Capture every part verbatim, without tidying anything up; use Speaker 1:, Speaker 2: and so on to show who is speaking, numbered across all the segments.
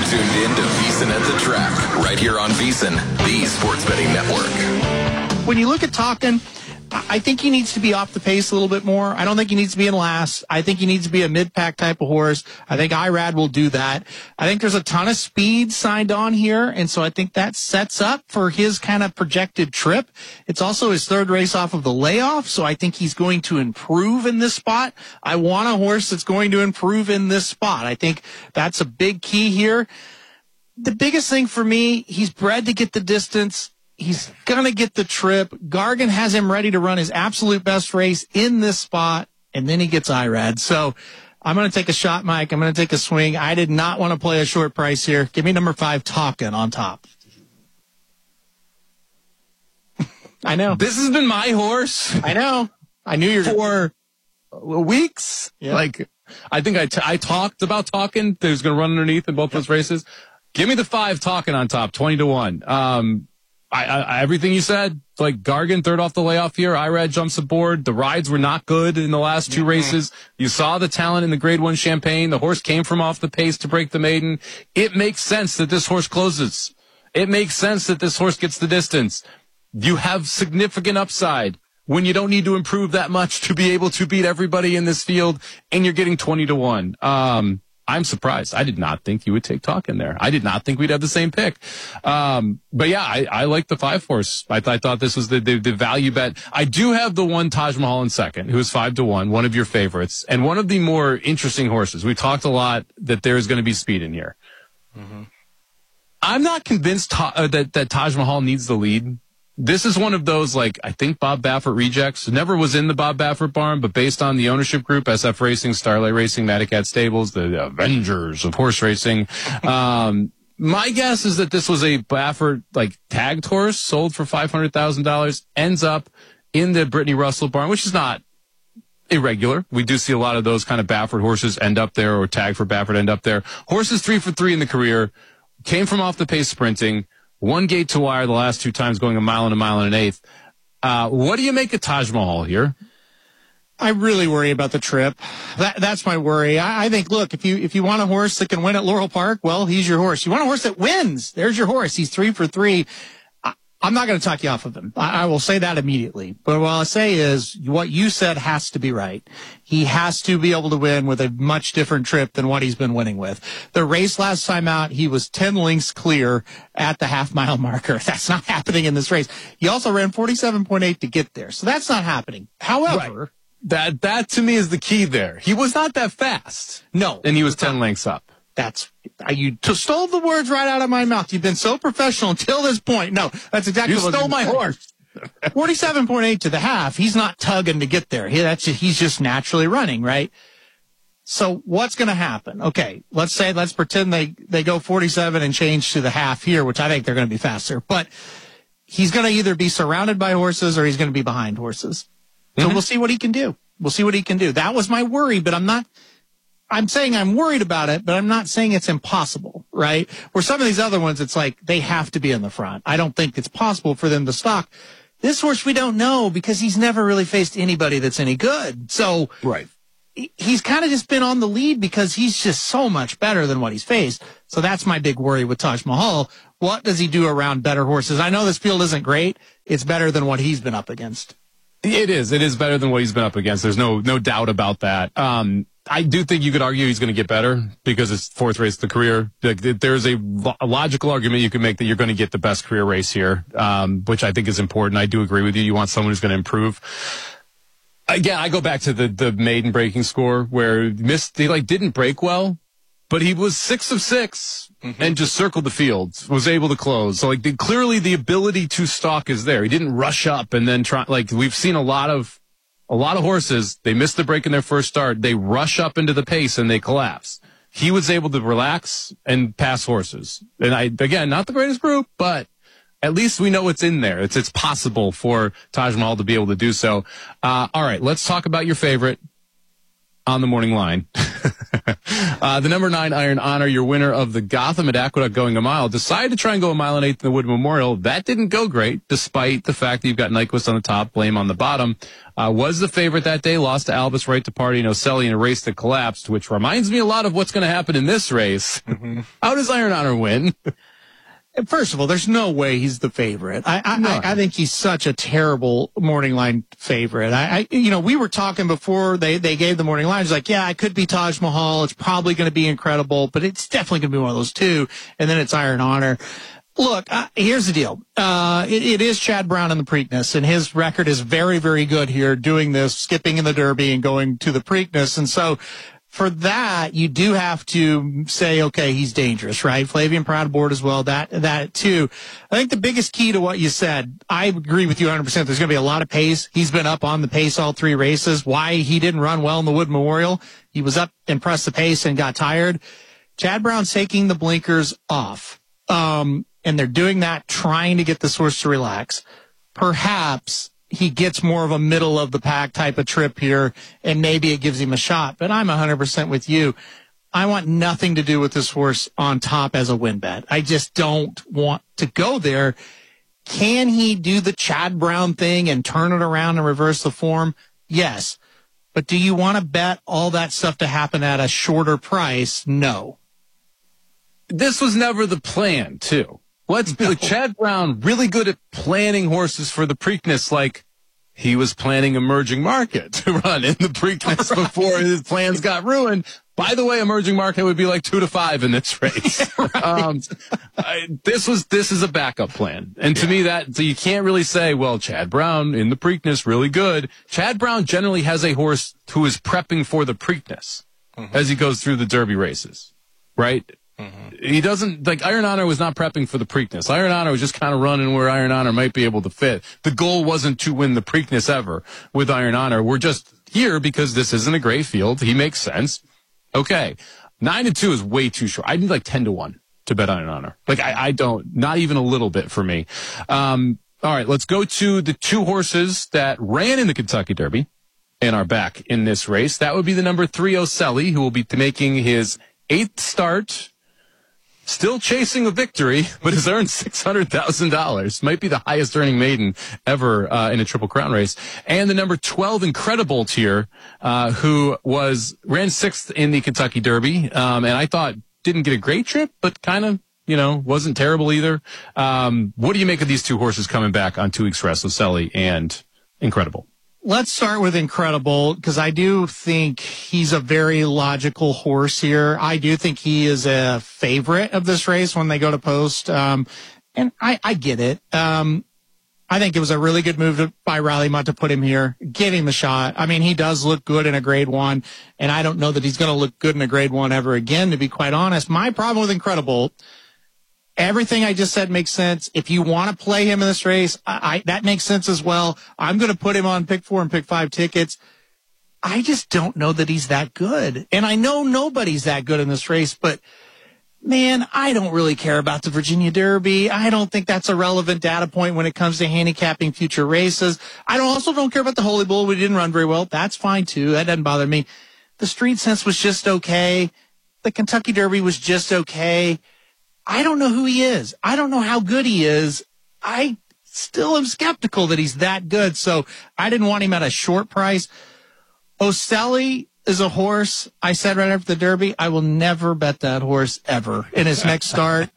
Speaker 1: tuned in to VEASAN at the Track, right here on VEASAN, the Sports Betting Network.
Speaker 2: When you look at Talkin, I think he needs to be off the pace a little bit more. I don't think he needs to be in last. I think he needs to be a mid-pack type of horse. I think Irad will do that. I think there's a ton of speed signed on here, and so I think that sets up for his kind of projected trip. It's also his third race off of the layoff, so I think he's going to improve in this spot. I want a horse that's going to improve in this spot. I think that's a big key here. The biggest thing for me, he's bred to get the distance. He's going to get the trip. Gargan has him ready to run his absolute best race in this spot, and then he gets Irad. So I'm going to take a shot, Mike. I'm going to take a swing. I did not want to play a short price here. Give me number five, Talkin on top. I know.
Speaker 3: This has been my horse.
Speaker 2: I know. I knew you were
Speaker 3: for weeks. Yeah. Like, I think I, t- I talked about Talkin. That he was going to run underneath in both yep. those races. Give me the five Talkin on top, twenty to one. Um, I, I, everything you said, like Gargan, third off the layoff here. Irad jumps aboard. The rides were not good in the last two mm-hmm. races. You saw the talent in the grade one Champagne. The horse came from off the pace to break the maiden. It makes sense that this horse closes. It makes sense that this horse gets the distance. You have significant upside when you don't need to improve that much to be able to beat everybody in this field, and you're getting twenty to one. Um, I'm surprised. I did not think you would take Talkin there. I did not think we'd have the same pick. Um, but yeah, I, I like the five horse. I, th- I thought this was the, the, the value bet. I do have the one Taj Mahal in second, who is five to one, one of your favorites, and one of the more interesting horses. We talked a lot that there is going to be speed in here. Mm-hmm. I'm not convinced ta- uh, that, that Taj Mahal needs the lead. This is one of those, like, I think Bob Baffert rejects. Never was in the Bob Baffert barn, but based on the ownership group, S F Racing, Starlight Racing, Madacat Stables, the Avengers of horse racing. Um, my guess is that this was a Baffert, like, tagged horse, sold for five hundred thousand dollars, ends up in the Brittany Russell barn, which is not irregular. We do see a lot of those kind of Baffert horses end up there, or tagged for Baffert end up there. Horses three for three in the career, came from off the pace sprinting. One gate to wire the last two times, going a mile and a mile and an eighth. Uh, what do you make of Taj Mahal here?
Speaker 2: I really worry about the trip. That, that's my worry. I, I think, look, if you if you want a horse that can win at Laurel Park, well, he's your horse. You want a horse that wins, there's your horse. He's three for three. I, I'm not going to talk you off of him. I, I will say that immediately. But what I'll say is what you said has to be right. He has to be able to win with a much different trip than what he's been winning with. The race last time out, he was ten lengths clear at the half-mile marker. That's not happening in this race. He also ran forty-seven point eight to get there. So that's not happening. However...
Speaker 3: Right. That, that to me is the key there. He was not that fast.
Speaker 2: No.
Speaker 3: And he was ten lengths up.
Speaker 2: That's, you t- stole the words right out of my mouth. You've been so professional until this point. No, that's exactly
Speaker 3: you
Speaker 2: what
Speaker 3: stole my horse.
Speaker 2: forty-seven point eight to the half. He's not tugging to get there. He, that's, he's just naturally running, right? So what's going to happen? Okay, let's say, let's pretend they, they go forty-seven and change to the half here, which I think they're going to be faster. But he's going to either be surrounded by horses or he's going to be behind horses. So mm-hmm. we'll see what he can do. We'll see what he can do. That was my worry, but I'm not, I'm saying I'm worried about it, but I'm not saying it's impossible, right? Where some of these other ones, it's like they have to be in the front. I don't think it's possible for them to stock. This horse, we don't know because he's never really faced anybody that's any good. So
Speaker 3: right.
Speaker 2: he's kind of just been on the lead because he's just so much better than what he's faced. So that's my big worry with Taj Mahal. What does he do around better horses? I know this field isn't great. It's better than what he's been up against.
Speaker 3: It is. It is better than what he's been up against. There's no no doubt about that. Um, I do think you could argue he's going to get better because it's fourth race of the career. Like, there's a, a logical argument you can make that you're going to get the best career race here, um, which I think is important. I do agree with you. You want someone who's going to improve. Again, I go back to the the maiden breaking score where missed. He like didn't break well, but he was six of six. Mm-hmm. And just circled the field, was able to close. So, like, the, clearly the ability to stalk is there. He didn't rush up and then try, like, we've seen a lot of, a lot of horses, they miss the break in their first start, they rush up into the pace and they collapse. He was able to relax and pass horses. And I, again, not the greatest group, but at least we know it's in there. It's, it's possible for Taj Mahal to be able to do so. Uh, all right, let's talk about your favorite. on the morning line. uh, the number nine Iron Honor, your winner of the Gotham at Aqueduct going a mile, decided to try and go a mile and eighth in the Wood Memorial. That didn't go great, despite the fact that you've got Nyquist on the top, Blame on the bottom. Uh, was the favorite that day, lost to Albus Right to Party and Oselli in a race that collapsed, which reminds me a lot of what's going to happen in this race. Mm-hmm. How does Iron Honor win?
Speaker 2: First of all, there's no way he's the favorite. I I, no. I I think he's such a terrible morning line favorite. I, I you know, we were talking before they, they gave the morning line. It's like, yeah, it could be Taj Mahal. It's probably going to be Incredible, but it's definitely going to be one of those two. And then it's Iron Honor. Look, uh, here's the deal. Uh, it, it is Chad Brown in the Preakness, and his record is very, very good here doing this, skipping in the Derby and going to the Preakness. And so, for that, you do have to say, okay, he's dangerous, right? Flavien Prat aboard as well, that, that too. I think the biggest key to what you said, I agree with you one hundred percent. There's going to be a lot of pace. He's been up on the pace all three races. Why he didn't run well in the Wood Memorial, he was up and pressed the pace and got tired. Chad Brown's taking the blinkers off. Um, and they're doing that, trying to get this horse to relax. Perhaps he gets more of a middle of the pack type of trip here, and maybe it gives him a shot. But I'm one hundred percent with you. I want nothing to do with this horse on top as a win bet. I just don't want to go there. Can he do the Chad Brown thing and turn it around and reverse the form? Yes. But do you want to bet all that stuff to happen at a shorter price? No.
Speaker 3: This was never the plan, too. Let's be no. like Chad Brown, really good at planning horses for the Preakness, like he was planning Emerging Market to run in the Preakness right. before his plans got ruined. By the way, Emerging Market would be like two to five in this race. Yeah, right. um, I, this was this is a backup plan, and to yeah. me, that so you can't really say, well, Chad Brown in the Preakness really good. Chad Brown generally has a horse who is prepping for the Preakness mm-hmm. as he goes through the Derby races, right? Mm-hmm. He doesn't, like, Iron Honor was not prepping for the Preakness. Iron Honor was just kind of running where Iron Honor might be able to fit. The goal wasn't to win the Preakness ever with Iron Honor. We're just here because this isn't a great field. He makes sense. Okay. Nine to two is way too short. I need like ten to one to bet Iron Honor. Like, I, I don't, not even a little bit for me. Um, all right, let's go to the two horses that ran in the Kentucky Derby and are back in this race. That would be the number three Oselli, who will be making his eighth start. Still chasing a victory, but has earned six hundred thousand dollars. Might be the highest earning maiden ever uh, in a Triple Crown race. And the number twelve Incredible here, uh, who was ran sixth in the Kentucky Derby, um, and I thought didn't get a great trip, but kind of, you know, wasn't terrible either. Um, what do you make of these two horses coming back on two weeks rest, Oselli and Incredible?
Speaker 2: Let's start with Incredible, because I do think he's a very logical horse here. I do think he is a favorite of this race when they go to post. Um, and I, I get it. Um, I think it was a really good move to, by Riley Mutt to put him here, give him a shot. I mean, he does look good in a grade one, and I don't know that he's going to look good in a grade one ever again, to be quite honest. My problem with Incredible, everything I just said makes sense. If you want to play him in this race, I, I, that makes sense as well. I'm going to put him on pick four and pick five tickets. I just don't know that he's that good. And I know nobody's that good in this race, but man, I don't really care about the Virginia Derby. I don't think that's a relevant data point when it comes to handicapping future races. I don't, also don't care about the Holy Bull. We didn't run very well. That's fine too. That doesn't bother me. The Street Sense was just okay. The Kentucky Derby was just okay. I don't know who he is. I don't know how good he is. I still am skeptical that he's that good. So I didn't want him at a short price. Oselli is a horse. I said right after the Derby, I will never bet that horse ever in his next start.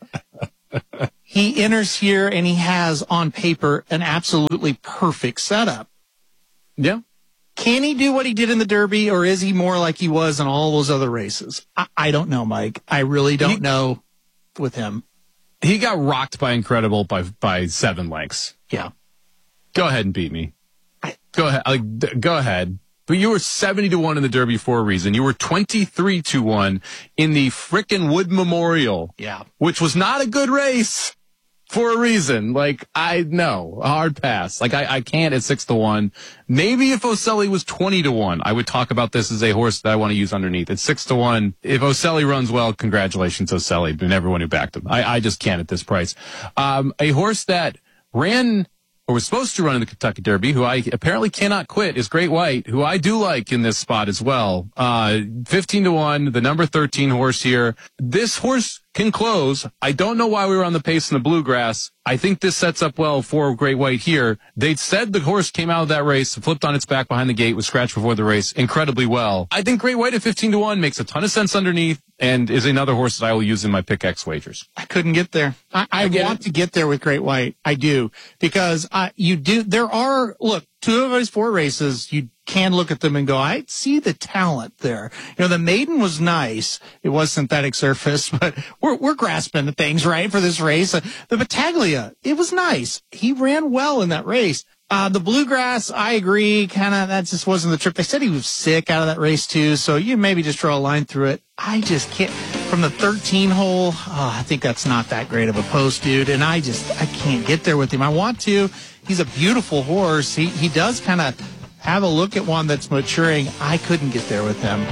Speaker 2: He enters here and he has on paper an absolutely perfect setup.
Speaker 3: Yeah.
Speaker 2: Can he do what he did in the Derby, or is he more like he was in all those other races? I, I don't know, Mike. I really don't he- know. With him,
Speaker 3: he got rocked by Incredible by by seven lengths.
Speaker 2: Yeah,
Speaker 3: go ahead and beat me.
Speaker 2: I,
Speaker 3: go ahead, like, go ahead. But you were seventy to one in the Derby for a reason. You were twenty three to one in the frickin' Wood Memorial.
Speaker 2: Yeah,
Speaker 3: which was not a good race for a reason. Like, I know, a hard pass. Like, I, I can't at six to one. Maybe if Oselli was twenty to one, I would talk about this as a horse that I want to use underneath. At six to one, if Oselli runs well, congratulations, Oselli, and everyone who backed him. I, I just can't at this price. Um, a horse that ran or was supposed to run in the Kentucky Derby, who I apparently cannot quit, is Great White, who I do like in this spot as well. Uh, fifteen to one, the number thirteen horse here. This horse can close. I don't know why we were on the pace in the Bluegrass. I think this sets up well for Great White here. They said the horse came out of that race, flipped on its back behind the gate, was scratched before the race incredibly well. I think Great White at fifteen to one makes a ton of sense underneath and is another horse that I will use in my pick X wagers.
Speaker 2: I couldn't get there. I, I, I want it. to get there with Great White. I do. Because uh, you do, there are, look, two of those four races, you can look at them and go, I see the talent there. You know, the Maiden was nice. It was synthetic surface, but we're, we're grasping at things, right, for this race. Uh, the Battaglia, it was nice. He ran well in that race. Uh, the Bluegrass, I agree, kind of, that just wasn't the trip. They said he was sick out of that race too, so you maybe just draw a line through it. I just can't, from the thirteen hole, oh, I think that's not that great of a post, dude, and I just, I can't get there with him. I want to. He's a beautiful horse. He, he does kind of have a look at one that's maturing. I couldn't get there with him.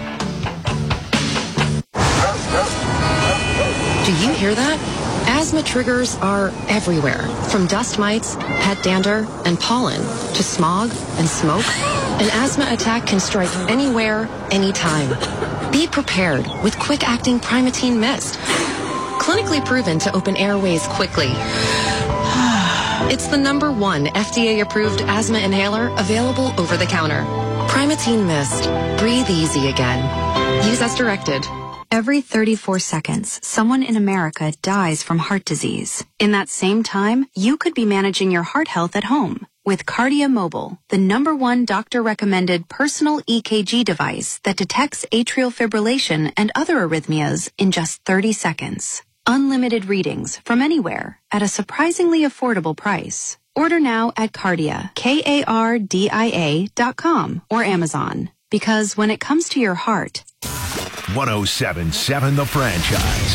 Speaker 4: Do you hear that? Asthma triggers are everywhere, from dust mites, pet dander, and pollen, to smog and smoke. An asthma attack can strike anywhere, anytime. Be prepared with quick-acting Primatene Mist. Clinically proven to open airways quickly. It's the number one F D A-approved asthma inhaler available over the counter. Primatene Mist. Breathe easy again. Use as directed.
Speaker 5: Every thirty-four seconds, someone in America dies from heart disease. In that same time, you could be managing your heart health at home with Kardia Mobile, the number one doctor-recommended personal E K G device that detects atrial fibrillation and other arrhythmias in just thirty seconds. Unlimited readings from anywhere at a surprisingly affordable price. Order now at Kardia, K A R D I A dot com or Amazon. Because when it comes to your heart,
Speaker 6: one oh seven point seven The Franchise.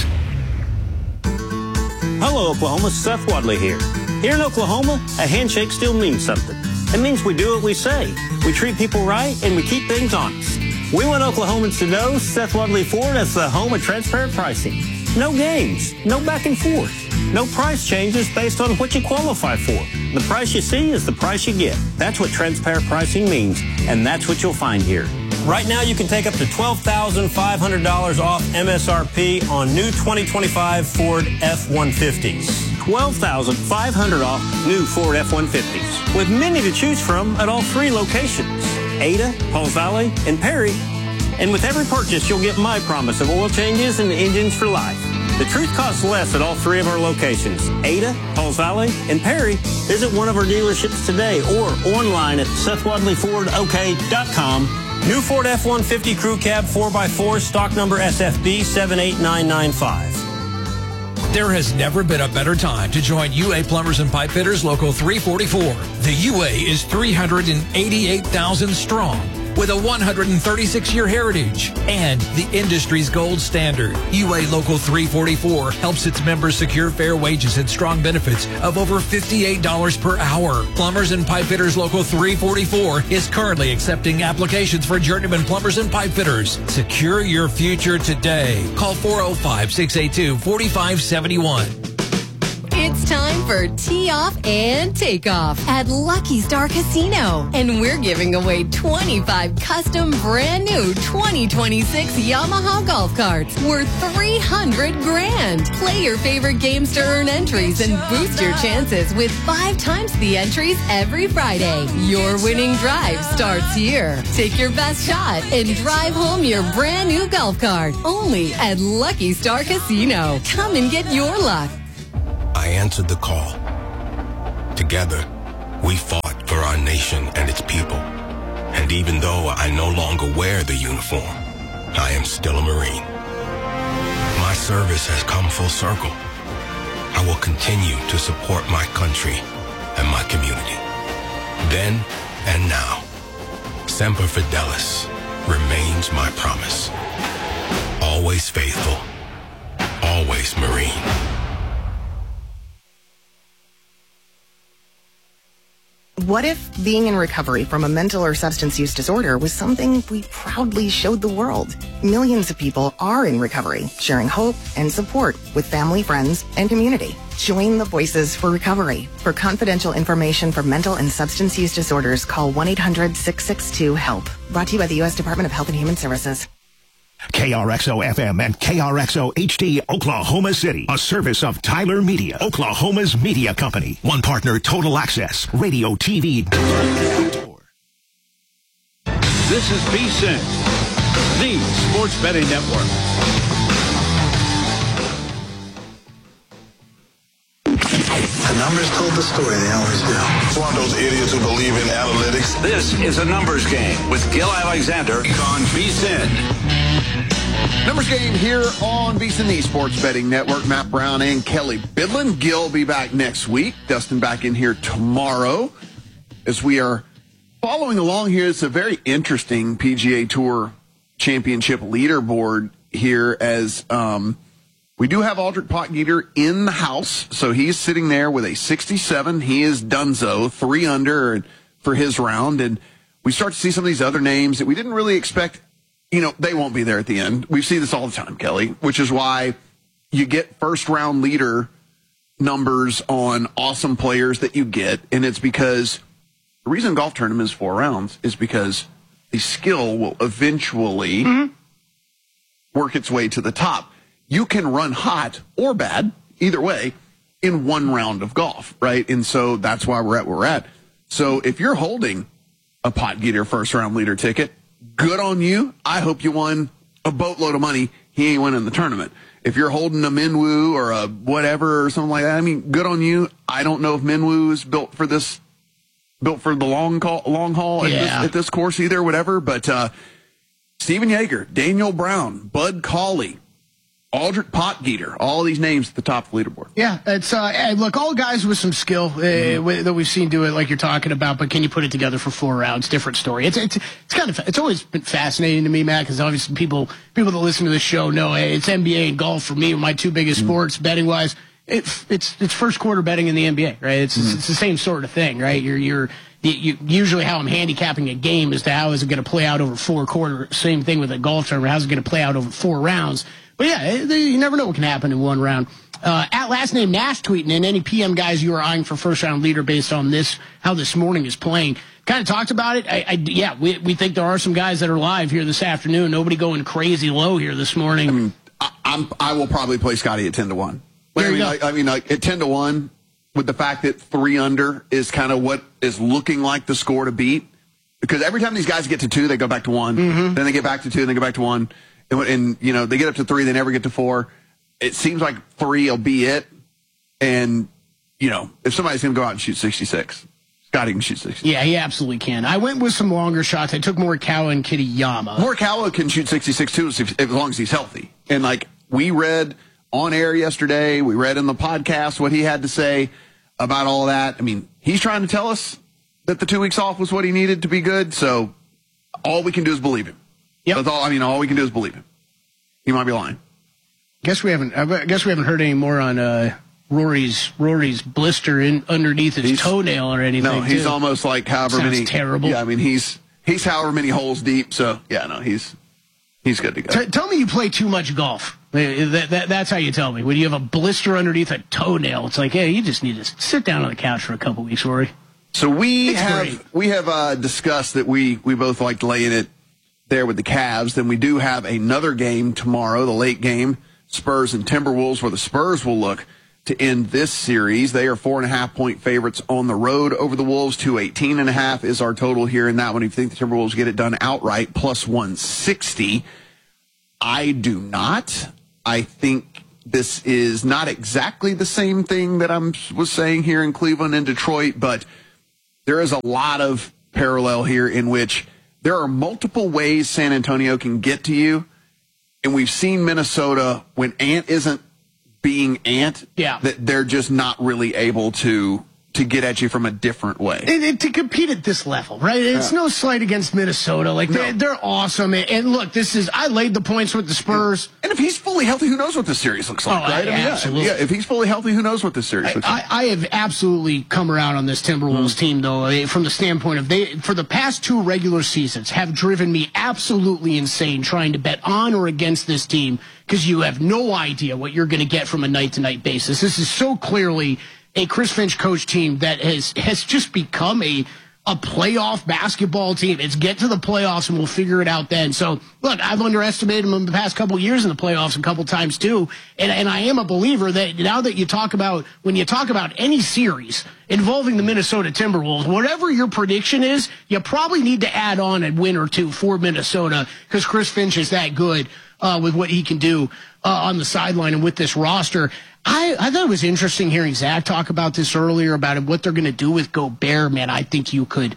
Speaker 7: Hello, Oklahoma. Seth Wadley here. Here in Oklahoma, a handshake still means something. It means we do what we say. We treat people right, and we keep things honest. We want Oklahomans to know Seth Wadley Ford as the home of transparent pricing. No games, no back and forth. No price changes based on what you qualify for. The price you see is the price you get. That's what transparent pricing means, and that's what you'll find here. Right now, you can take up to twelve thousand five hundred dollars off M S R P on new twenty twenty-five Ford F one fifties. twelve thousand five hundred dollars off new Ford F one fifties, with many to choose from at all three locations, Ada, Pauls Valley, and Perry. And with every purchase, you'll get my promise of oil changes and engines for life. The truth costs less at all three of our locations, Ada, Pauls Valley, and Perry. Visit one of our dealerships today or online at Seth Wadley Ford O K dot com. New Ford F one fifty Crew Cab four by four, stock number S F B seven eight nine nine five.
Speaker 8: There has never been a better time to join U A Plumbers and Pipe Fitters Local three forty-four. The U A is three hundred eighty-eight thousand strong with a one hundred thirty-six year heritage and the industry's gold standard. U A Local three forty-four helps its members secure fair wages and strong benefits of over fifty-eight dollars per hour. Plumbers and Pipe Fitters Local three forty-four is currently accepting applications for journeyman plumbers and pipe fitters. Secure your future today. Call four oh five, six eight two, four five seven one.
Speaker 9: It's time for Tee Off and Takeoff at Lucky Star Casino. And we're giving away twenty-five custom brand new twenty twenty-six Yamaha golf carts worth three hundred grand. Play your favorite games to earn entries and boost your chances with five times the entries every Friday. Your winning drive starts here. Take your best shot and drive home your brand new golf cart. Only at Lucky Star Casino. Come and get your luck.
Speaker 10: I answered the call. Together, we fought for our nation and its people. And even though I no longer wear the uniform, I am still a Marine. My service has come full circle. I will continue to support my country and my community. Then and now, Semper Fidelis remains my promise. Always faithful, always Marine.
Speaker 11: What if being in recovery from a mental or substance use disorder was something we proudly showed the world? Millions of people are in recovery, sharing hope and support with family, friends, and community. Join the Voices for Recovery. For confidential information for mental and substance use disorders, call one eight hundred six six two HELP. Brought to you by the U S Department of Health and Human Services.
Speaker 6: K R X O F M and K R X O H D, Oklahoma City. A service of Tyler Media, Oklahoma's media company. One partner, Total Access, radio, T V.
Speaker 12: This is VSiN, the Sports Betting Network.
Speaker 13: The numbers told the story, they always do.
Speaker 14: It's one of those idiots who believe in analytics.
Speaker 12: This is a numbers game with Gil Alexander on VSiN.
Speaker 15: Numbers game here on VSiN, the Sports Betting Network. Matt Brown and Kelly Bidlin. Gil will be back next week. Dustin back in here tomorrow. As we are following along here, it's a very interesting P G A Tour Championship leaderboard here as um, we do have Aldrich Potgieter in the house. So he's sitting there with a sixty-seven. He is donezo, three under for his round. And we start to see some of these other names that we didn't really expect. You know, they won't be there at the end. We see this all the time, Kelly, which is why you get first round leader numbers on awesome players that you get. And it's because the reason golf tournament is four rounds is because the skill will eventually mm-hmm. work its way to the top. You can run hot or bad, either way, in one round of golf, right? And so that's why we're at where we're at. So if you're holding a Potgieter first round leader ticket, good on you. I hope you won a boatload of money. He ain't winning the tournament. If you're holding a Minwoo or a whatever or something like that, I mean, good on you. I don't know if Minwoo is built for this, built for the long call, long haul at,
Speaker 2: Yeah.
Speaker 15: this, at this course either, whatever. But uh, Steven Yeager, Daniel Brown, Bud Cauley, Aldrich Potgieter, all these names at the top of the leaderboard.
Speaker 16: Yeah, it's uh, hey, look, all guys with some skill uh, mm-hmm. that we've seen do it like you're talking about, but can you put it together for four rounds? Different story. It's it's it's kind of it's always been fascinating to me, Matt, because obviously people people that listen to the show know hey, it's N B A and golf for me, my two biggest mm-hmm. sports betting wise. It, it's it's first quarter betting in the N B A, right? It's mm-hmm. it's the same sort of thing, right? You're you're you, usually how I'm handicapping a game is to how is it going to play out over four quarters. Same thing with a golf tournament. How's it going to play out over four rounds? But yeah, you never know what can happen in one round. Uh, at last name Nash tweeting in any P M guys you are eyeing for first round leader based on this, how this morning is playing. Kind of talked about it. I, I, yeah, we, we think there are some guys that are live here this afternoon. Nobody going crazy low here this morning.
Speaker 15: I mean, I, I'm, I will probably play Scotty at ten to one.
Speaker 16: There
Speaker 15: I mean,
Speaker 16: you go.
Speaker 15: like, I mean, like at ten to one with the fact that three under is kind of what is looking like the score to beat. Because every time these guys get to two, they go back to one. Mm-hmm. Then they get back to two, and they go back to one. And, and, you know, they get up to three, they never get to four. It seems like three will be it. And, you know, if somebody's going to go out and shoot sixty-six, Scotty can shoot sixty-six.
Speaker 16: Yeah, he absolutely can. I went with some longer shots. I took Morikawa and Kitayama.
Speaker 15: Morikawa can shoot sixty-six, too, as long as he's healthy. And, like, we read on air yesterday, we read in the podcast what he had to say about all of that. I mean, he's trying to tell us that the two weeks off was what he needed to be good. So all we can do is believe him. Yep. That's all. I mean, all we can do is believe him. He might be lying.
Speaker 16: Guess we haven't. I guess we haven't heard any more on uh, Rory's Rory's blister in underneath his
Speaker 15: he's,
Speaker 16: toenail or anything.
Speaker 15: No, he's
Speaker 16: too.
Speaker 15: almost like however
Speaker 16: Sounds
Speaker 15: many.
Speaker 16: Terrible.
Speaker 15: Yeah, I mean he's he's however many holes deep. So yeah, no, he's he's good to go.
Speaker 16: T- tell me you play too much golf. That, that, that's how you tell me. When you have a blister underneath a toenail, it's like, hey, you just need to sit down on the couch for a couple weeks, Rory.
Speaker 15: So we
Speaker 16: it's
Speaker 15: have
Speaker 16: great.
Speaker 15: we have uh, discussed that we we both like laying it there with the Cavs. Then we do have another game tomorrow, the late game, Spurs and Timberwolves, where the Spurs will look to end this series. They are four and a half point favorites on the road over the Wolves. two eighteen and a half is our total here in that one. If you think the Timberwolves get it done outright, plus one sixty. I do not. I think this is not exactly the same thing that I was saying here in Cleveland and Detroit, but there is a lot of parallel here in which there are multiple ways San Antonio can get to you. And we've seen Minnesota, when Ant isn't being Ant,
Speaker 16: yeah.
Speaker 15: that they're just not really able to to get at you from a different way.
Speaker 16: And, and to compete at this level, right? It's yeah. no slight against Minnesota. Like, no. they're, they're awesome. And, and look, this is, I laid the points with the Spurs.
Speaker 15: And if he's fully healthy, who knows what this series looks like,
Speaker 16: oh,
Speaker 15: right?
Speaker 16: I,
Speaker 15: I mean,
Speaker 16: absolutely.
Speaker 15: Yeah, if he's fully healthy, who knows what this series looks
Speaker 16: I,
Speaker 15: like.
Speaker 16: I, I have absolutely come around on this Timberwolves mm. team, though, from the standpoint of they, for the past two regular seasons, have driven me absolutely insane trying to bet on or against this team because you have no idea what you're going to get from a night-to-night basis. This is so clearly a Chris Finch coach team that has has just become a a playoff basketball team. It's get to the playoffs and we'll figure it out then. So, look, I've underestimated them in the past couple of years in the playoffs a couple times too. And, and I am a believer that now that you talk about, when you talk about any series involving the Minnesota Timberwolves, whatever your prediction is, you probably need to add on a win or two for Minnesota because Chris Finch is that good uh, with what he can do uh, on the sideline and with this roster. I, I thought it was interesting hearing Zach talk about this earlier about what they're going to do with Gobert. Man, I think you could,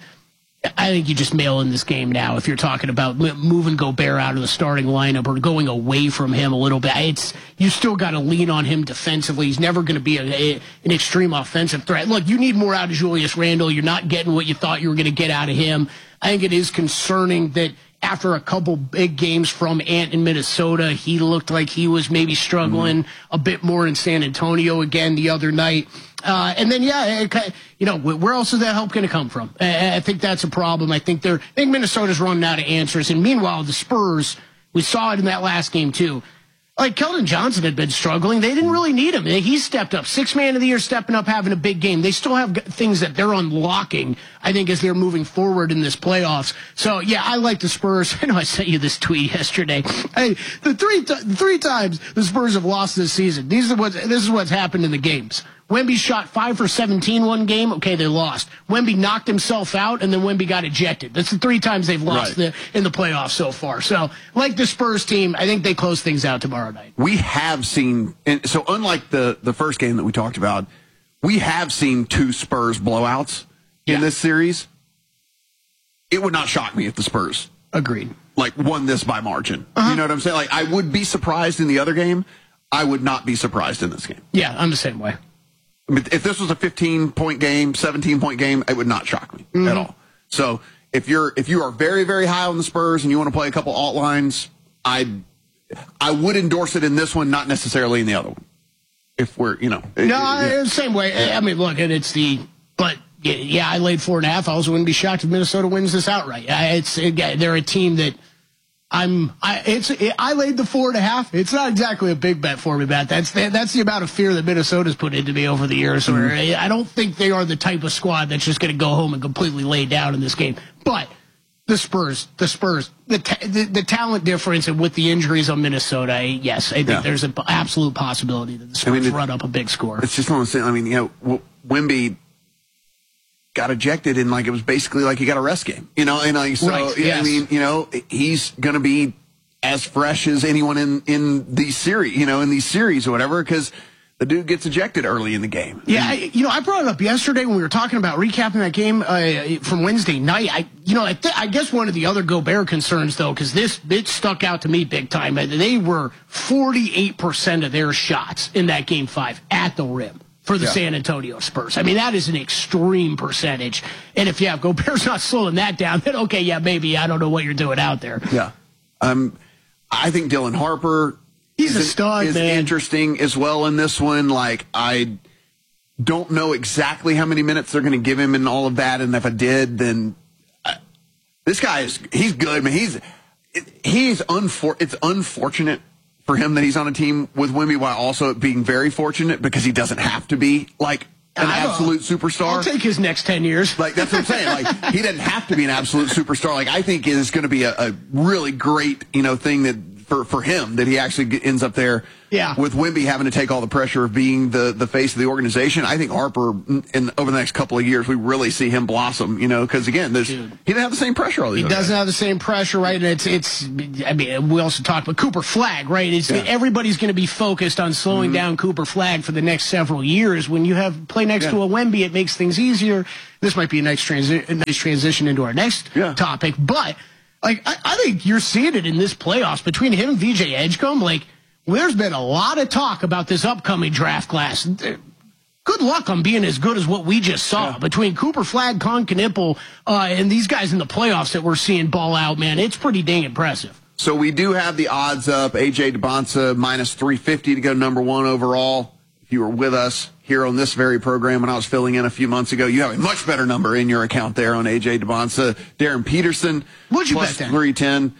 Speaker 16: I think you just mail in this game now if you're talking about moving Gobert out of the starting lineup or going away from him a little bit. It's you still got to lean on him defensively. He's never going to be a, a, an extreme offensive threat. Look, you need more out of Julius Randle. You're not getting what you thought you were going to get out of him. I think it is concerning that after a couple big games from Ant in Minnesota, he looked like he was maybe struggling mm-hmm. a bit more in San Antonio again the other night. Uh, and then, yeah, it, you know, where else is that help going to come from? I, I think that's a problem. I think they're, I think Minnesota's running out of answers. And meanwhile, the Spurs, we saw it in that last game too. Like, Keldon Johnson had been struggling. They didn't really need him. He stepped up. Sixth man of the year, stepping up, having a big game. They still have things that they're unlocking, I think, as they're moving forward in this playoffs. So, yeah, I like the Spurs. I know I sent you this tweet yesterday. Hey, the three t- three times the Spurs have lost this season, these are what, this is what's happened in the games. Wemby shot five for seventeen one game. Okay, they lost. Wemby knocked himself out, and then Wemby got ejected. That's the three times they've lost right. the, in the playoffs so far. So, like the Spurs team, I think they close things out tomorrow night.
Speaker 15: We have seen, and so unlike the, the first game that we talked about, we have seen two Spurs blowouts in yeah. this series. It would not shock me if the Spurs
Speaker 16: agreed
Speaker 15: like won this by margin.
Speaker 16: Uh-huh.
Speaker 15: You know what I'm saying? Like, I would be surprised in the other game. I would not be surprised in this game.
Speaker 16: Yeah, I'm the same way.
Speaker 15: I mean, if this was a fifteen-point game, seventeen-point game, it would not shock me mm-hmm. at all. So if you're if you are very, very high on the Spurs and you want to play a couple alt lines, I I would endorse it in this one, not necessarily in the other one. If we're, you know.
Speaker 16: No, yeah. same way. Yeah. I mean, look, and it's the, but yeah, I laid four and a half. I also wouldn't be shocked if Minnesota wins this outright. It's it, they're a team that I'm. I it's. It, I laid the four and a half. It's not exactly a big bet for me, Matt. That's the, that's the amount of fear that Minnesota's put into me over the years. Mm-hmm. Where I don't think they are the type of squad that's just going to go home and completely lay down in this game. But the Spurs, the Spurs, the ta- the, the talent difference, and with the injuries on Minnesota, yes, I think yeah. there's an absolute possibility that the Spurs I mean, it, run up a big score.
Speaker 15: It's just one of those things. I mean, you know, Wemby got ejected and like it was basically like he got a rest game, you know, and like so
Speaker 16: right,
Speaker 15: yeah,
Speaker 16: yes.
Speaker 15: I mean, you know, he's going to be as fresh as anyone in in these series, you know, in these series or whatever, because the dude gets ejected early in the game.
Speaker 16: Yeah, I, you know, I brought it up yesterday when we were talking about recapping that game uh, from Wednesday night. I, you know, I, th- I guess one of the other Gobert concerns though, because this it stuck out to me big time. They were forty-eight percent of their shots in that game five at the rim for the yeah. San Antonio Spurs. I mean, that is an extreme percentage. And if, yeah, if Gobert's not slowing that down, then okay, yeah, maybe I don't know what you're doing out there.
Speaker 15: Yeah. Um, I think Dylan Harper
Speaker 16: He's
Speaker 15: is,
Speaker 16: a stud,
Speaker 15: is
Speaker 16: man.
Speaker 15: interesting as well in this one. Like, I don't know exactly how many minutes they're going to give him and all of that. And if I did, then uh, this guy is, he's good, man. He's, he's unfor- it's unfortunate for him that he's on a team with Wemby, while also being very fortunate because he doesn't have to be like an absolute superstar.
Speaker 16: I'll take his next ten years.
Speaker 15: Like, that's what I'm saying. Like, he doesn't have to be an absolute superstar. Like, I think is going to be a, a really great, you know, thing that for, for him that he actually ends up there
Speaker 16: yeah.
Speaker 15: with Wemby having to take all the pressure of being the, the face of the organization. I think Harper, in over the next couple of years, we really see him blossom, you know, because, again, there's, he doesn't have the same pressure all the
Speaker 16: He
Speaker 15: other
Speaker 16: doesn't
Speaker 15: guys.
Speaker 16: have the same pressure, right? And it's, it's, I mean, we also talked about Cooper Flagg, right? It's, yeah. Everybody's going to be focused on slowing mm-hmm. down Cooper Flagg for the next several years. When you have play next yeah. to a Wemby, it makes things easier. This might be a nice, transi- a nice transition into our next yeah. topic, but like I, I think you're seeing it in this playoffs between him and V J Edgecombe. Like, there's been a lot of talk about this upcoming draft class. good luck on being as good as what we just saw. Yeah. Between Cooper Flagg, Con Knippel, uh, and these guys in the playoffs that we're seeing ball out, man, it's pretty dang impressive.
Speaker 15: So we do have the odds up. A J Dybantsa minus three fifty to go number one overall. If you were with us here on this very program when I was filling in a few months ago, you have a much better number in your account there on A J Dybantsa. Darren Peterson,
Speaker 16: What'd you
Speaker 15: plus
Speaker 16: bet
Speaker 15: three ten,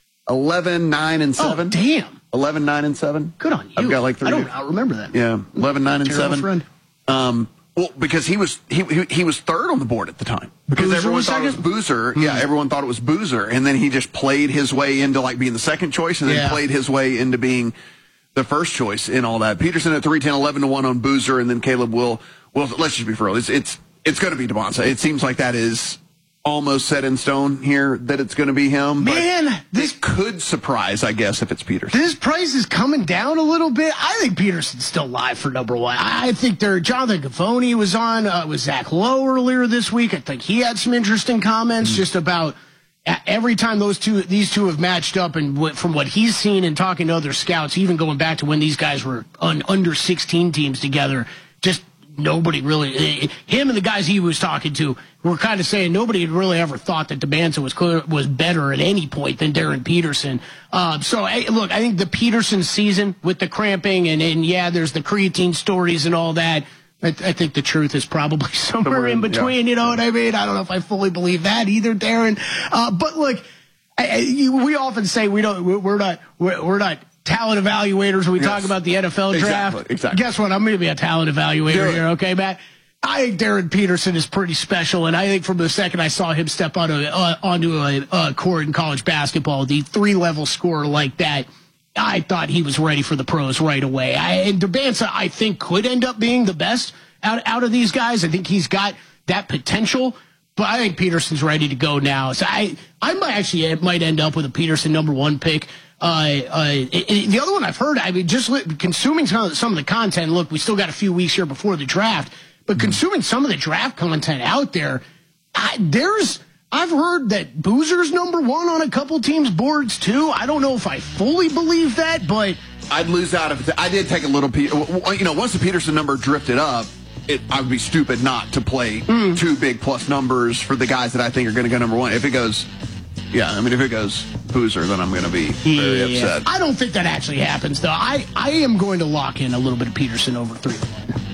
Speaker 15: eleven, nine, and seven.
Speaker 16: Oh, damn.
Speaker 15: eleven, nine, and seven.
Speaker 16: Good on you.
Speaker 15: I've got like three.
Speaker 16: I don't I remember that.
Speaker 15: Yeah, eleven, nine, and
Speaker 16: Terrible
Speaker 15: seven.
Speaker 16: Friend.
Speaker 15: Um, well, because he was he, he he was third on the board at the time. Because
Speaker 16: Boozer
Speaker 15: everyone
Speaker 16: was
Speaker 15: thought it was
Speaker 16: second?
Speaker 15: Boozer. Mm. Yeah, everyone thought it was Boozer, and then he just played his way into like being the second choice, and then
Speaker 16: Yeah.
Speaker 15: played his way into being the first choice in all that. Peterson at three ten, eleven to one on Boozer, and then Caleb will. Well, let's just be for real. It's it's it's going to be Dybantsa. It seems like that is almost set in stone here that it's going to be him.
Speaker 16: Man,
Speaker 15: but this could surprise, I guess, if it's Peterson.
Speaker 16: This price is coming down a little bit. I think Peterson's still live for number one. I think there. Jonathan Gavoni was on uh, with Zach Lowe earlier this week. I think he had some interesting comments mm-hmm. just about uh, every time those two, these two have matched up, and w- from what he's seen and talking to other scouts, even going back to when these guys were on under sixteen teams together, just. Nobody really, him and the guys he was talking to were kind of saying nobody had really ever thought that Dybantsa was was better at any point than Darren Peterson. Uh, so, hey, look, I think the Peterson season with the cramping and, and yeah, there's the creatine stories and all that. I, I think the truth is probably somewhere, somewhere in between. Yeah. You know what I mean? I don't know if I fully believe that either, Darren. Uh, but look, I, I, you, we often say we don't, we're not, we're, we're not. talent evaluators when we yes. talk about the N F L draft.
Speaker 15: Exactly, exactly.
Speaker 16: Guess what? I'm going to be a talent evaluator here, okay, Matt? I think Darren Peterson is pretty special, and I think from the second I saw him step onto, uh, onto a uh, court in college basketball, the three-level scorer like that, I thought he was ready for the pros right away. I, and Dybantsa, I think, could end up being the best out, out of these guys. I think he's got that potential. But I think Peterson's ready to go now. So I, I might actually it might end up with a Peterson number one pick. Uh, uh, it, it, the other one I've heard, I mean, just li- consuming some of, the, some of the content. Look, we still got a few weeks here before the draft, but mm-hmm. consuming some of the draft content out there, I, there's. I've heard that Boozer's number one on a couple teams' boards too. I don't know if I fully believe that, but
Speaker 15: I'd lose out if I did take a little. You know, once the Peterson number drifted up. It, I would be stupid not to play mm. two big plus numbers for the guys that I think are going to go number one. If it goes, yeah, I mean, if it goes Boozer, then I'm going to be very yeah. upset.
Speaker 16: I don't think that actually happens, though. I, I am going to lock in a little bit of Peterson over three to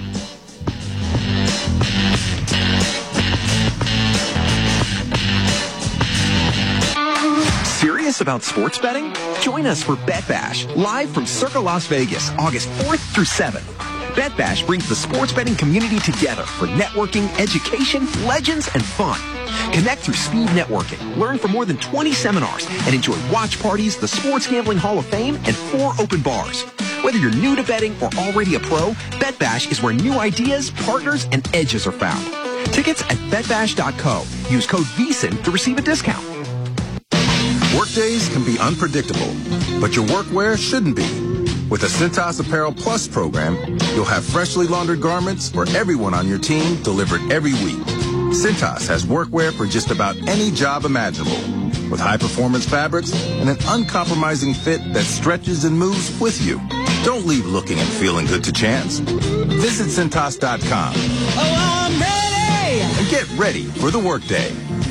Speaker 17: one. Serious about sports betting? Join us for Bet Bash, live from Circa Las Vegas, August fourth through seventh. Bet Bash brings the sports betting community together for networking, education, legends, and fun. Connect through speed networking, learn from more than twenty seminars, and enjoy watch parties, the Sports Gambling Hall of Fame, and four open bars. Whether you're new to betting or already a pro, Bet Bash is where new ideas, partners, and edges are found. Tickets at bet bash dot co. Use code VEASAN to receive a discount.
Speaker 18: Workdays can be unpredictable, but your workwear shouldn't be. With the Cintas Apparel Plus program, you'll have freshly laundered garments for everyone on your team delivered every week. Cintas has workwear for just about any job imaginable, with high-performance fabrics and an uncompromising fit that stretches and moves with you. Don't leave looking and feeling good to chance. Visit Cintas dot com.
Speaker 19: Oh, I'm ready!
Speaker 18: And get ready for the workday.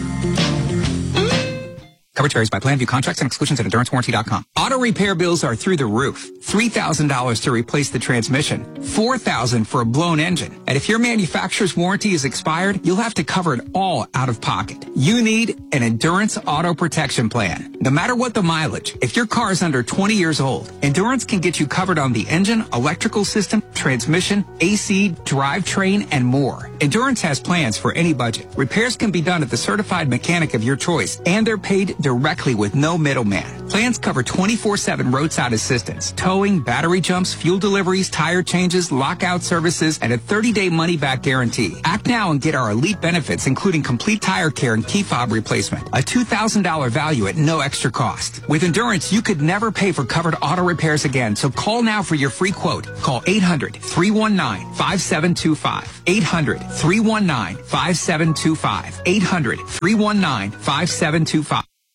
Speaker 20: Coverage varies by plan. View contracts and exclusions at endurance warranty dot com. Auto repair bills are through the roof. three thousand dollars to replace the transmission. four thousand dollars for a blown engine. And if your manufacturer's warranty is expired, you'll have to cover it all out of pocket. You need an Endurance Auto Protection Plan. No matter what the mileage, if your car is under twenty years old, Endurance can get you covered on the engine, electrical system, transmission, A C, drivetrain, and more. Endurance has plans for any budget. Repairs can be done at the certified mechanic of your choice, and they're paid directly with no middleman. Plans cover twenty-four seven roadside assistance, towing, battery jumps, fuel deliveries, tire changes, lockout services, and a thirty-day money-back guarantee. Act now and get our elite benefits, including complete tire care and key fob replacement. A two thousand dollars value at no extra cost. With Endurance, you could never pay for covered auto repairs again, so call now for your free quote. Call eight hundred, three one nine, five seven two five. eight hundred, three one nine, five seven two five. eight hundred, three one nine, five seven two five.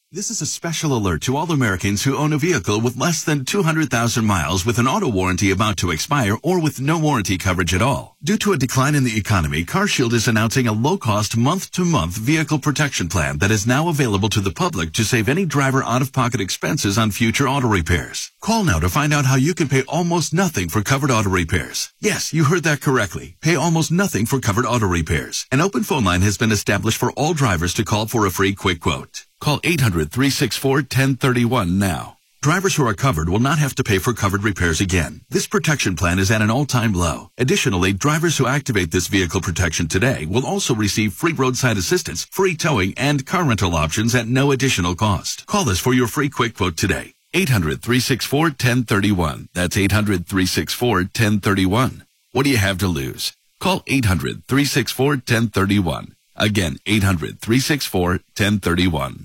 Speaker 21: This is a special alert to all Americans who own a vehicle with less than two hundred thousand miles with an auto warranty about to expire or with no warranty coverage at all. Due to a decline in the economy, CarShield is announcing a low-cost month-to-month vehicle protection plan that is now available to the public to save any driver out-of-pocket expenses on future auto repairs. Call now to find out how you can pay almost nothing for covered auto repairs. Yes, you heard that correctly. Pay almost nothing for covered auto repairs. An open phone line has been established for all drivers to call for a free quick quote. Call eight hundred, three six four, one zero three one now. Drivers who are covered will not have to pay for covered repairs again. This protection plan is at an all-time low. Additionally, drivers who activate this vehicle protection today will also receive free roadside assistance, free towing, and car rental options at no additional cost. Call us for your free quick quote today. eight hundred, three six four, one zero three one. That's eight hundred, three six four, one zero three one. What do you have to lose? Call eight hundred, three six four, one zero three one. Again, eight hundred, three six four, one zero three one.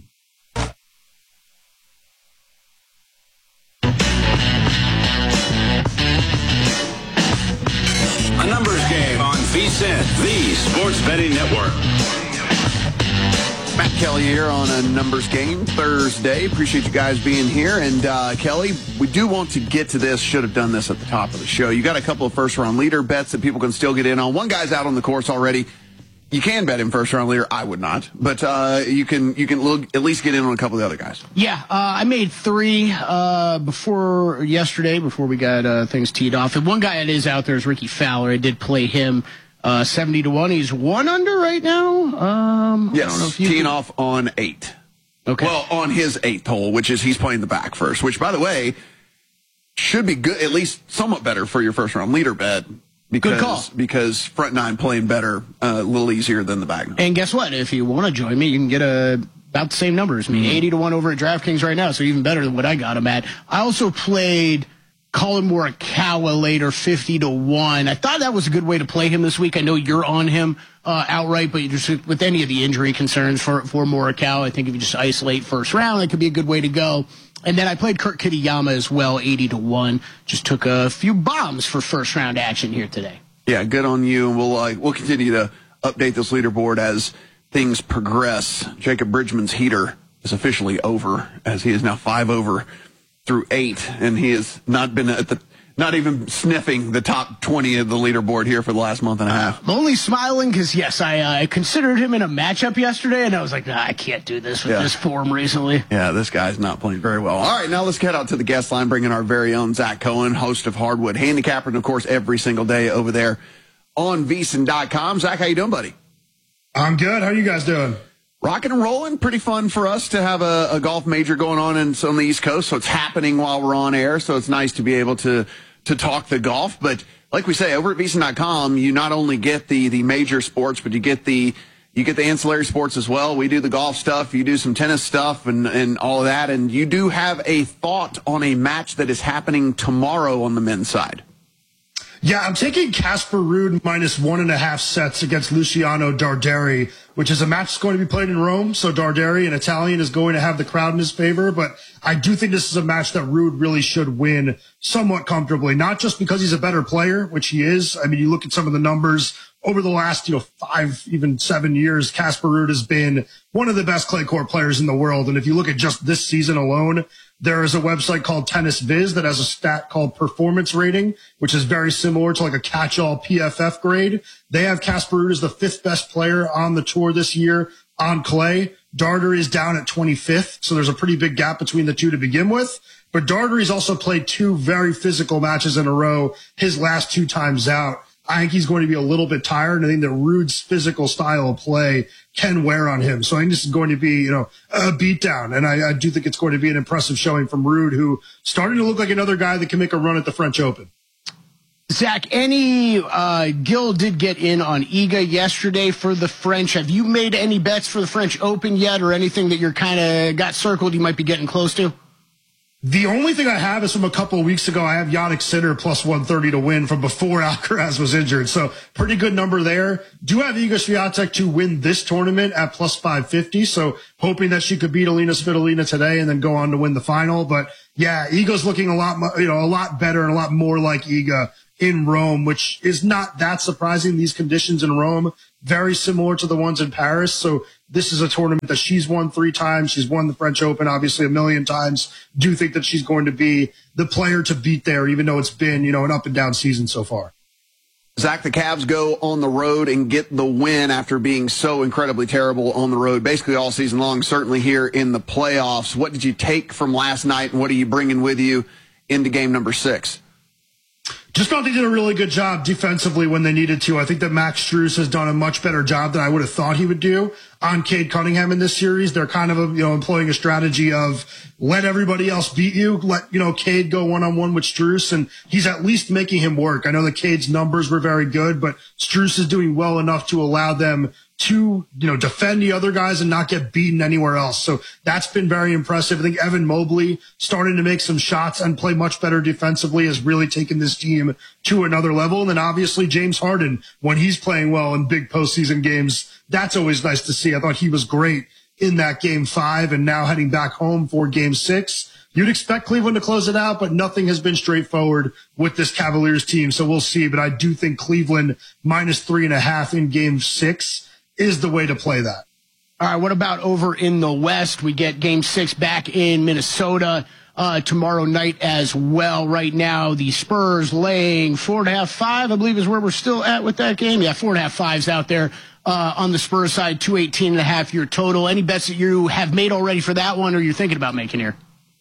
Speaker 12: A numbers game on VSiN, the Sports Betting Network.
Speaker 15: Matt Kelly here on a numbers game Thursday. Appreciate you guys being here. And uh, Kelly, we do want to get to this. Should have done this at the top of the show. You got a couple of first round leader bets that people can still get in on. One guy's out on the course already. You can bet him first round leader. I would not, but uh, you can you can look, at least get in on a couple of the other guys.
Speaker 16: Yeah, uh, I made three uh, before yesterday, before we got uh, things teed off. And one guy that is out there is Ricky Fowler. I did play him uh, seventy to one. He's one under right now. Um,
Speaker 15: yes,
Speaker 16: I don't know if you
Speaker 15: teeing
Speaker 16: can...
Speaker 15: off on eight.
Speaker 16: Okay.
Speaker 15: Well, on his eighth hole, which is he's playing the back first. Which, by the way, should be good, at least somewhat better for your first round leader bet. Because,
Speaker 16: Good call.
Speaker 15: Because front nine playing better, uh, a little easier than the back nine.
Speaker 16: And guess what? If you want to join me, you can get a, about the same number as me. Mm-hmm. eighty to one over at DraftKings right now, so even better than what I got him at. I also played Colin Morikawa later, fifty to one. I thought that was a good way to play him this week. I know you're on him uh, outright, but you just with any of the injury concerns for, for Morikawa, I think if you just isolate first round, that could be a good way to go. And then I played Kurt Kitayama as well, eighty to one. Just took a few bombs for first round action here today.
Speaker 15: Yeah, good on you. And we'll, uh, we'll continue to update this leaderboard as things progress. Jacob Bridgman's heater is officially over, as he is now five over through eight. And he has not been at the, not even sniffing the top twenty of the leaderboard here for the last month and a half.
Speaker 16: I'm only smiling because, yes, I, uh, I considered him in a matchup yesterday, and I was like, nah, I can't do this with
Speaker 15: Yeah.
Speaker 16: this form recently.
Speaker 15: Yeah, this guy's not playing very well. All right, now let's get out to the guest line, bringing our very own Zach Cohen, host of Hardwood Handicapper, and, of course, every single day over there on V S I N dot com. Zach, how you doing, buddy?
Speaker 22: I'm good. How are you guys doing?
Speaker 15: Rocking and rolling. Pretty fun for us to have a, a golf major going on in, on the East Coast, so it's happening while we're on air, so it's nice to be able to to talk the golf. But like we say, over at V S I N dot com, you not only get the the major sports, but you get the you get the ancillary sports as well. We do the golf stuff, you do some tennis stuff, and and all of that, and you do have a thought on a match that is happening tomorrow on the men's side.
Speaker 22: Yeah, I'm taking Casper Ruud minus one and a half sets against Luciano Darderi, which is a match that's going to be played in Rome. So Darderi, an Italian, is going to have the crowd in his favor. But I do think this is a match that Ruud really should win somewhat comfortably, not just because he's a better player, which he is. I mean, you look at some of the numbers over the last, you know, five, even seven years, Casper Ruud has been one of the best clay court players in the world. And if you look at just this season alone, there is a website called Tennis Viz that has a stat called performance rating, which is very similar to like a catch-all P F F grade. They have Casper Ruud as the fifth best player on the tour this year on clay. Darderi is down at twenty-fifth, so there's a pretty big gap between the two to begin with. But Darderi's also played two very physical matches in a row his last two times out. I think he's going to be a little bit tired, and I think that Ruud's physical style of play can wear on him. So I think this is going to be, you know, a beatdown, and I, I do think it's going to be an impressive showing from Ruud, who starting to look like another guy that can make a run at the French Open.
Speaker 16: Zach, any uh, Gil did get in on Iga yesterday for the French. Have you made any bets for the French Open yet, or anything that you're kind of got circled you might be getting close to?
Speaker 22: The only thing I have is from a couple of weeks ago. I have Jannik Sinner plus one thirty to win from before Alcaraz was injured. So pretty good number there. Do have Iga Swiatek to win this tournament at plus five fifty. So hoping that she could beat Alina Svitolina today and then go on to win the final. But yeah, Iga's looking a lot, mo- you know, a lot better and a lot more like Iga in Rome, which is not that surprising. These conditions in Rome, very similar to the ones in Paris. So this is a tournament that she's won three times. She's won the French Open, obviously, a million times. Do think that she's going to be the player to beat there, even though it's been, you know, an up and down season so far.
Speaker 15: Zach, the Cavs go on the road and get the win after being so incredibly terrible on the road, basically all season long, certainly here in the playoffs. What did you take from last night, and what are you bringing with you into game number six?
Speaker 22: Just thought they did a really good job defensively when they needed to. I think that Max Strus has done a much better job than I would have thought he would do on Cade Cunningham in this series. They're kind of, you know, employing a strategy of let everybody else beat you. Let, you know, Cade go one-on-one with Strus, and he's at least making him work. I know that Cade's numbers were very good, but Strus is doing well enough to allow them to, you know, defend the other guys and not get beaten anywhere else. So that's been very impressive. I think Evan Mobley starting to make some shots and play much better defensively has really taken this team to another level. And then obviously James Harden, when he's playing well in big postseason games, that's always nice to see. I thought he was great in that game five, and now heading back home for game six. You'd expect Cleveland to close it out, but nothing has been straightforward with this Cavaliers team. So we'll see. But I do think Cleveland minus three and a half in game six is the way to play that.
Speaker 16: All right, what about over in the West? We get game six back in Minnesota uh, tomorrow night as well. Right now, the Spurs laying four and a half, five, I believe is where we're still at with that game. Yeah, four and a half, fives out there uh, on the Spurs side, two eighteen and a half your total. Any bets that you have made already for that one or you're thinking about making here?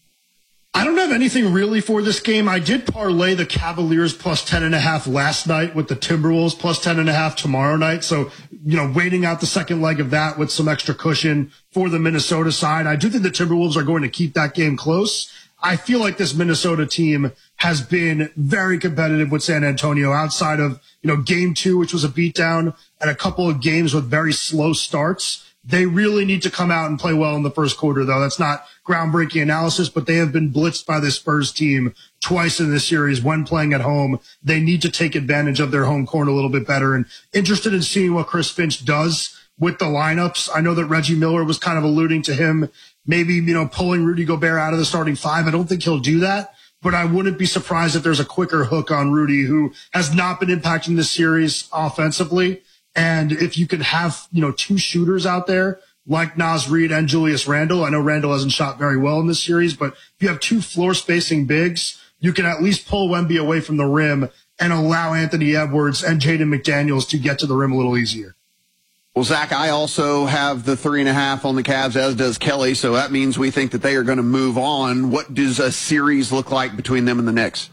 Speaker 22: I don't have anything really for this game. I did parlay the Cavaliers plus ten and a half last night with the Timberwolves plus ten and a half tomorrow night. So, you know, waiting out the second leg of that with some extra cushion for the Minnesota side. I do think the Timberwolves are going to keep that game close. I feel like this Minnesota team has been very competitive with San Antonio outside of, you know, game two, which was a beatdown, and a couple of games with very slow starts. They really need to come out and play well in the first quarter, though. That's not groundbreaking analysis, but they have been blitzed by this Spurs team twice in this series when playing at home. They need to take advantage of their home court a little bit better, and interested in seeing what Chris Finch does with the lineups. I know that Reggie Miller was kind of alluding to him maybe, you know, pulling Rudy Gobert out of the starting five. I don't think he'll do that, but I wouldn't be surprised if there's a quicker hook on Rudy, who has not been impacting this series offensively. And if you could have, you know, two shooters out there like Naz Reid and Julius Randle, I know Randle hasn't shot very well in this series, but if you have two floor spacing bigs, you can at least pull Wemby away from the rim and allow Anthony Edwards and Jaden McDaniels to get to the rim a little easier.
Speaker 15: Well, Zach, I also have the three and a half on the Cavs, as does Kelly. So that means we think that they are going to move on. What does a series look like between them and the Knicks?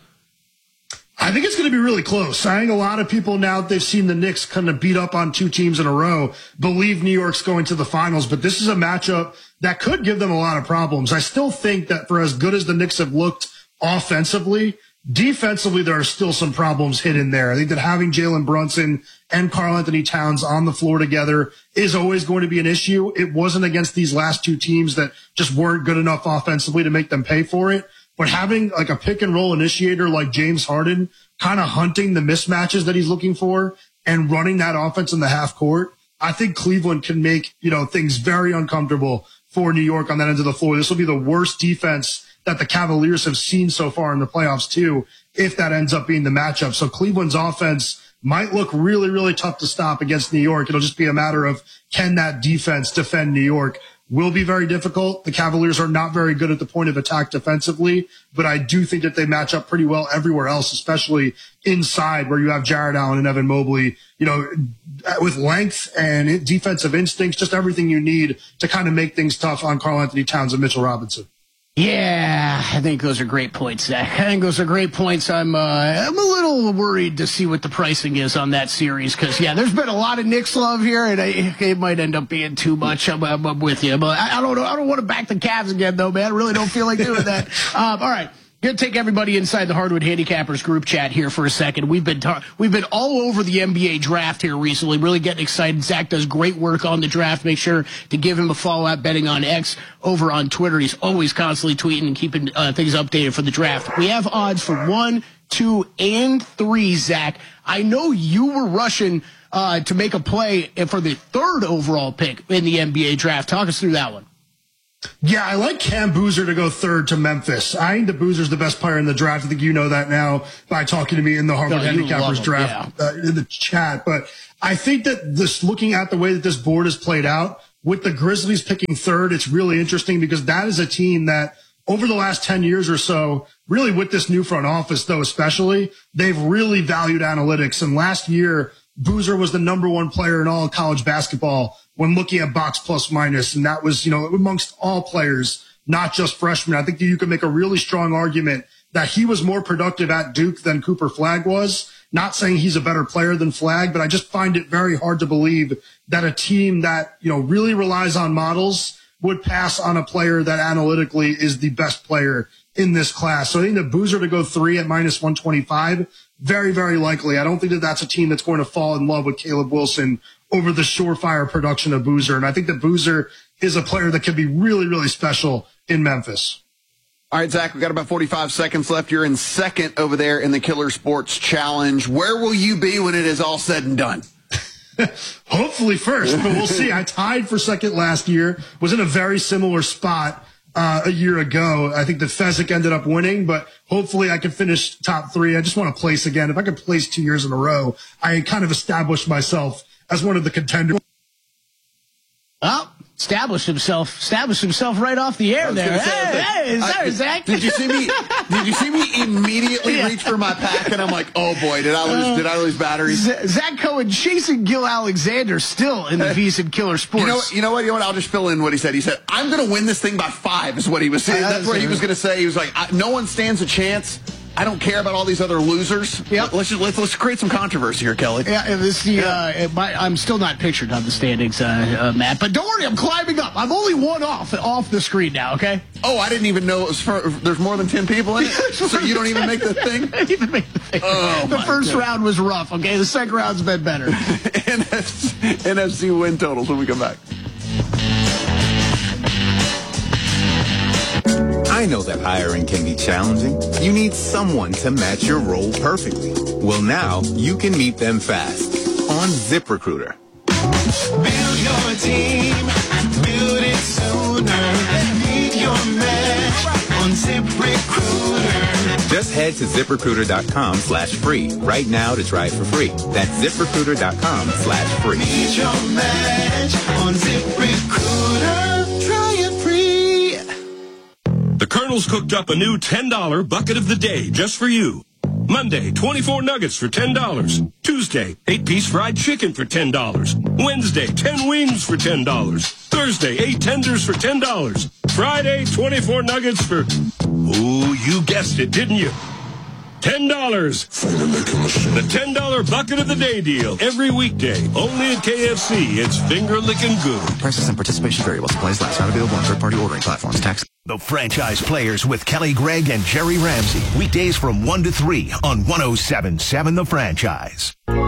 Speaker 22: I think it's going to be really close. I think a lot of people, now that they've seen the Knicks kind of beat up on two teams in a row, believe New York's going to the finals. But this is a matchup that could give them a lot of problems. I still think that for as good as the Knicks have looked offensively, defensively, there are still some problems hidden there. I think that having Jalen Brunson and Karl Anthony Towns on the floor together is always going to be an issue. It wasn't against these last two teams that just weren't good enough offensively to make them pay for it. But having like a pick and roll initiator like James Harden kind of hunting the mismatches that he's looking for and running that offense in the half court, I think Cleveland can make, you know, things very uncomfortable for New York on that end of the floor. This will be the worst defense that the Cavaliers have seen so far in the playoffs too, if that ends up being the matchup. So Cleveland's offense might look really, really tough to stop against New York. It'll just be a matter of, can that defense defend New York? Will be very difficult. The Cavaliers are not very good at the point of attack defensively, but I do think that they match up pretty well everywhere else, especially inside where you have Jared Allen and Evan Mobley, you know, with length and defensive instincts, just everything you need to kind of make things tough on Karl Anthony Towns and Mitchell Robinson.
Speaker 16: Yeah, I think those are great points, Zach. I think those are great points. I'm uh, I'm a little worried to see what the pricing is on that series because, yeah, there's been a lot of Knicks love here, and I, it might end up being too much. I'm, I'm, I'm with you, but I, I don't know. I don't want to back the Cavs again, though, man. I really don't feel like doing that. Um, all right. Gonna take everybody inside the Hardwood Handicappers group chat here for a second. We've been tar- we've been all over the N B A draft here recently, really getting excited. Zach does great work on the draft. Make sure to give him a follow at Betting on X over on Twitter. He's always constantly tweeting and keeping uh, things updated for the draft. We have odds for one, two, and three, Zach. I know you were rushing uh, to make a play for the third overall pick in the N B A draft. Talk us through that one.
Speaker 22: Yeah, I like Cam Boozer to go third to Memphis. I think the Boozer's the best player in the draft. I think you know that now by talking to me in the Harvard
Speaker 16: No, you love
Speaker 22: Handicappers
Speaker 16: him,
Speaker 22: draft
Speaker 16: yeah.
Speaker 22: uh, in the chat. But I think that this, looking at the way that this board is played out, with the Grizzlies picking third, it's really interesting because that is a team that over the last ten years or so, really with this new front office, though, especially, they've really valued analytics. And last year, Boozer was the number one player in all of college basketball when looking at box plus minus. And that was, you know, amongst all players, not just freshmen. I think that you could make a really strong argument that he was more productive at Duke than Cooper Flagg was. Not saying he's a better player than Flagg, but I just find it very hard to believe that a team that, you know, really relies on models would pass on a player that analytically is the best player in this class. So I think the Boozer to go three at minus one twenty-five, very, very likely. I don't think that that's a team that's going to fall in love with Caleb Wilson over the surefire production of Boozer. And I think that Boozer is a player that could be really, really special in Memphis.
Speaker 15: All right, Zach, we got about forty-five seconds left. You're in second over there in the Killer Sports Challenge. Where will you be when it is all said and done?
Speaker 22: Hopefully first, but we'll see. I tied for second last year, was in a very similar spot uh, a year ago. I think that Fezzik ended up winning, but hopefully I can finish top three. I just want to place again. If I could place two years in a row, I kind of established myself as one of the contenders.
Speaker 16: Oh, established himself, established himself right off the air there.
Speaker 15: Say,
Speaker 16: Hey, hey, is
Speaker 15: I,
Speaker 16: there, Zach?
Speaker 15: Did you see me? Did you see me immediately
Speaker 16: Yeah.
Speaker 15: reach for my pack? And I'm like, oh boy, did I lose?
Speaker 16: Uh,
Speaker 15: did I lose batteries?
Speaker 16: Z- Zach Cohen chasing Gil Alexander still in the VSiN Killer Sports.
Speaker 15: You know, you know what? You know what? I'll just fill in what he said. He said, "I'm going to win this thing by five." Is what he was saying.
Speaker 16: Uh,
Speaker 15: That's what he was going to say. He was like, I, "No one stands a chance. I don't care about all these other losers."
Speaker 16: Yep.
Speaker 15: Let's just let's let's create some controversy here, Kelly.
Speaker 16: Yeah, and this the uh, it might, I'm still not pictured on the standings, uh, uh, Matt. But don't worry, I'm climbing up. I'm only one off off the screen now. Okay.
Speaker 15: Oh, I didn't even know it was for, there's more than ten people in it. So you don't even make the thing.
Speaker 16: I didn't even make the thing.
Speaker 15: Oh,
Speaker 16: the
Speaker 15: my
Speaker 16: first
Speaker 15: God.
Speaker 16: round was rough. Okay, the second round's been better.
Speaker 15: N F C win totals when we come back.
Speaker 1: I know that hiring can be challenging. You need someone to match your role perfectly. Well, now you can meet them fast on ZipRecruiter.
Speaker 19: Build your team, build it sooner. Meet your match on ZipRecruiter.
Speaker 1: Just head to ZipRecruiter.com slash free right now to try it for free. That's ZipRecruiter.com slash free.
Speaker 19: Meet your match on ZipRecruiter. Try it free.
Speaker 3: The Colonel's cooked up a new ten dollar bucket of the day just for you. Monday, twenty-four nuggets for ten dollars. Tuesday, eight piece fried chicken for ten dollars. Wednesday, ten wings for ten dollars. Thursday, eight tenders for ten dollars. Friday, twenty-four nuggets for... Ooh, you guessed it, didn't you? ten dollars. The ten dollar bucket of the day deal. Every weekday. Only at K F C. It's finger-licking good.
Speaker 23: Prices and participation vary while supplies last. Not available on third-party ordering platforms. Tax.
Speaker 6: The Franchise Players with Kelly Gregg and Jerry Ramsey. Weekdays from one to three on one oh seven point seven The Franchise.